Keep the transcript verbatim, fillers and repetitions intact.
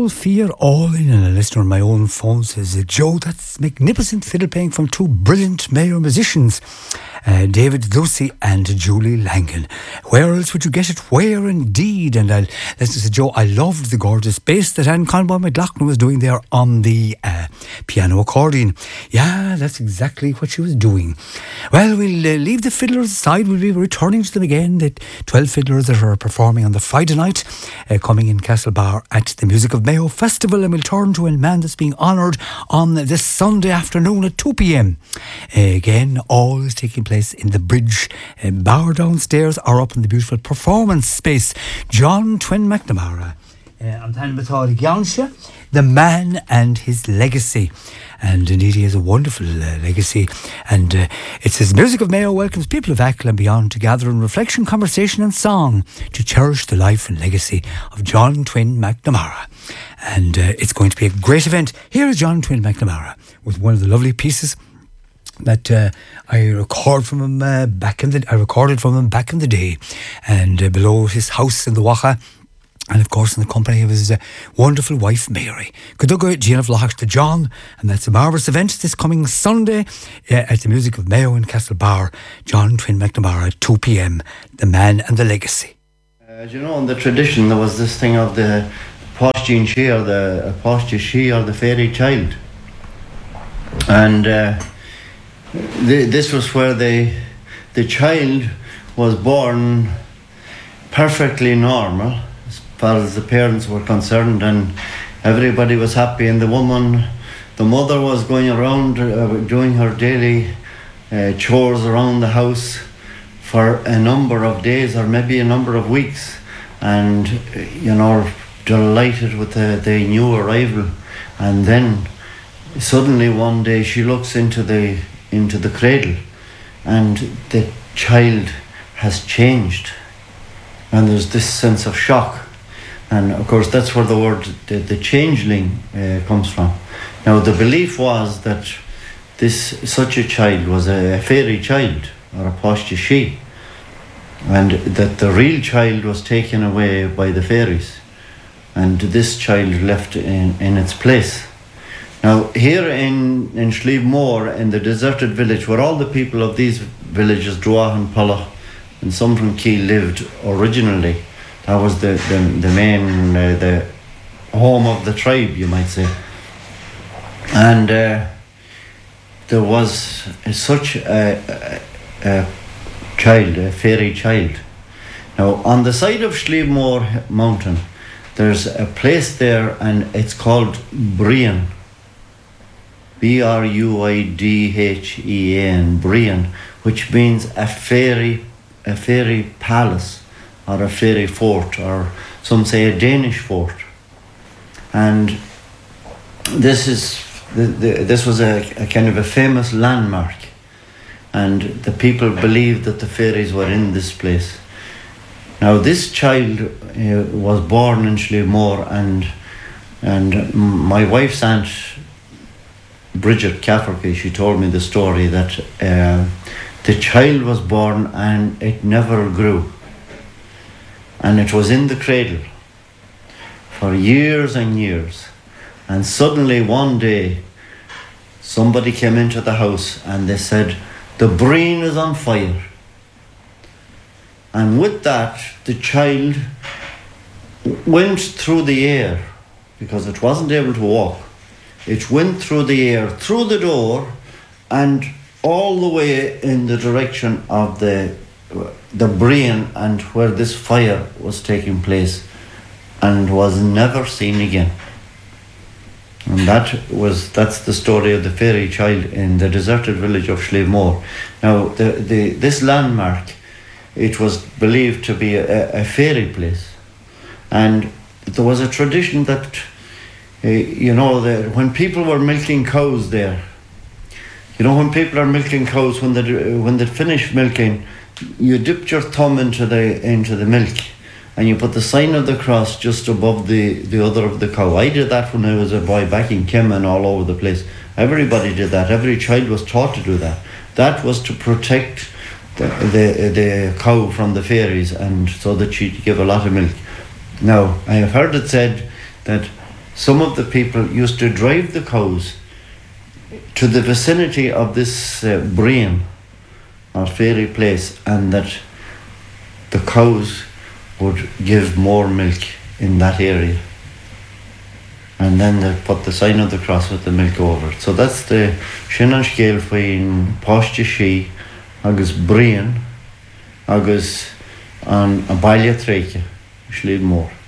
all fear all in, and a listener on my own phone says, Joe, that's magnificent fiddle playing from two brilliant Mayo musicians, uh, David Lucy and Julie Langan. Where else would you get it? Where indeed? And I'll listen to Joe, I loved the gorgeous bass that Anne Conboy McLaughlin was doing there on the uh, piano accordion. Yeah, that's exactly what she was doing. Well, we'll uh, leave the fiddlers aside. We'll be returning to them again. The twelve fiddlers that are performing on the Friday night, uh, coming in Castlebar at the Music of Mayo Festival, and we'll turn to a man that's being honoured on this Sunday afternoon at two p.m. Uh, again, all is taking place in the Bridge uh, bar downstairs or up in the beautiful performance space. John Twin McNamara, I'm telling you, the man and his legacy. And indeed, he has a wonderful uh, legacy. And uh, it says, Music of Mayo welcomes people of Achill and beyond to gather in reflection, conversation and song to cherish the life and legacy of John Twin McNamara. And uh, it's going to be a great event. Here is John Twin McNamara with one of the lovely pieces that uh, I record from him uh, back in the I recorded from him back in the day, and uh, below his house in the Wacha. And of course, in the company of his uh, wonderful wife, Mary. Good luck, Gina Vloch to John. And that's a marvellous event this coming Sunday uh, at the Music of Mayo in Castlebar. John Twin McNamara at two p.m. The man and the legacy. Uh, you know, in the tradition, there was this thing of the Páistín She or the Páiste She or the fairy child. And uh, the, this was where they, the child was born perfectly normal, as far as the parents were concerned, and everybody was happy, and the woman, the mother was going around uh, doing her daily uh, chores around the house for a number of days or maybe a number of weeks, and you know, delighted with the, the new arrival. And then suddenly one day she looks into the into the cradle, and the child has changed, and there's this sense of shock. And of course, that's where the word the, the changeling uh, comes from. Now, the belief was that this such a child was a, a fairy child or a Páiste She, and that the real child was taken away by the fairies, and this child left in, in its place. Now, here in, in Slievemore, in the deserted village, where all the people of these villages, Droagh and Pollach, and some from Key lived originally, that was the, the, the main, uh, the home of the tribe, you might say. And uh, there was such a, a, a child, a fairy child. Now, on the side of Slievemore Mountain, there's a place there, and it's called Brian. B R U I D H E A N, Brian, which means a fairy, a fairy palace, or a fairy fort, or some say a Danish fort. And this is the, the, this was a, a kind of a famous landmark, and the people believed that the fairies were in this place. Now, this child uh, was born in Slievemore, and and my wife's aunt, Bridget Cafferty, she told me the story that uh, the child was born and it never grew, and it was in the cradle for years and years. And suddenly one day somebody came into the house and they said, the brain is on fire. And with that, the child went through the air, because it wasn't able to walk. It went through the air, through the door, and all the way in the direction of the the brain and where this fire was taking place, and was never seen again. And that was that's the story of the fairy child in the deserted village of Slievemore. Now, the, the this landmark, it was believed to be a, a fairy place, and there was a tradition that Uh, you know, that when people were milking cows there, you know, when people are milking cows, when they when they finish milking, you dipped your thumb into the into the milk, and you put the sign of the cross just above the the udder of the cow. I did that when I was a boy back in Kim and all over the place. Everybody did that. Every child was taught to do that. That was to protect the the, the cow from the fairies, and so that she'd give a lot of milk. Now, I have heard it said that some of the people used to drive the cows to the vicinity of this uh, Brian or fairy place, and that the cows would give more milk in that area. And then they put the sign of the cross with the milk over it. So that's the sin an scéal faoin Páiste Sí agus Brian agus an a baile tréiche, Sliabh Mór.